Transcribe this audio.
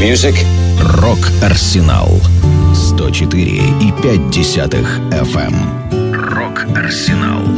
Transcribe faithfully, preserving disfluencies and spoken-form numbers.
music. Рок-Арсенал сто четыре и пять десятых эф эм. Рок-Арсенал.